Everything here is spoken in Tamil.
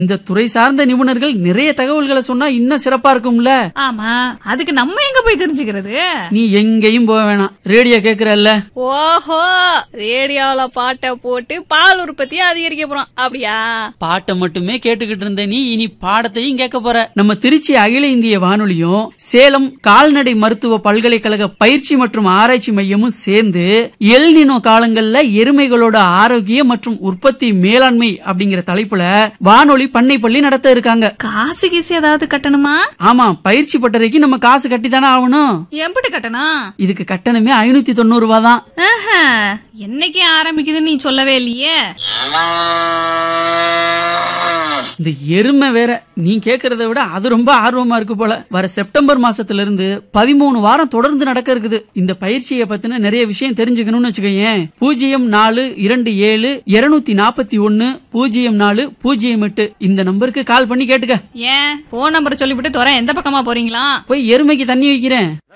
இந்த துறை சார்ந்த நிபுணர்கள் நிறைய தகவல்களை சொன்னா இன்னும் சிறப்பா இருக்கும்ல. ஆமா, அதுக்கு நம்ம எங்க போய் தெரிஞ்சுக்கிறது? நீ எங்கேயும் போக வேணாம், ரேடியோ கேக்குறல்ல. ஓஹோ, ரேடியோல பாட்டை போட்டு பால் உற்பத்தியை அதிகரிக்க போறோம் அப்படியா? பாட்டை மட்டுமே கேட்டுக்கிட்டு இருந்த நீ இனி பாடத்தையும் கேட்க போற. நம்ம திருச்சி அகில இந்திய வானொலியும் சேலம் கால்நடை மருத்துவ பல்கலைக்கழக பயிற்சி மற்றும் ஆராய்ச்சி மையமும் சேர்ந்து எல்னினோ காலங்கள்ல எருமைகளோட ஆரோக்கியம் மற்றும் உற்பத்தி மேலாண்மை அப்படிங்கிற தலைப்புல வானொலி பண்ணை பள்ளி நடத்த இருக்காங்க. காசு கீசு ஏதாவது கட்டணுமா? ஆமா, பயிற்சி பட்டறைக்கு நம்ம காசு கட்டி தானே ஆகணும். எப்படி கட்டணும்? இதுக்கு கட்டணமே 590 ரூபாய் தான். என்னைக்கு ஆரம்பிக்குதுன்னு நீ சொல்லவே இல்லையே. இந்த எருமை வேற நீ கேக்குறத விட அது ரொம்ப ஆர்வமா இருக்கு போல. வர செப்டம்பர் மாசத்துல இருந்து 13 வாரம் தொடர்ந்து நடக்க இருக்குது. இந்த பயிற்சியை பத்தின நிறைய விஷயம் தெரிஞ்சுக்கணும்னு வச்சுக்கோயேன். 0427210408 இந்த நம்பருக்கு கால் பண்ணி கேட்டுக்க. ஏன் போன் நம்பர் சொல்லிவிட்டு தோற எந்த பக்கமா போறீங்களா? போய் எருமைக்கு தண்ணி வைக்கிறேன்.